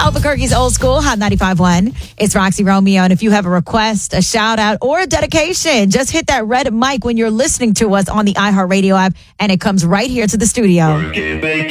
Albuquerque's Old School, Hot 95.1. It's Roxy Romeo. And if you have a request, a shout out, or a dedication, just hit that red mic when you're listening to us on the iHeartRadio app, and it comes right here to the studio. Work it, bake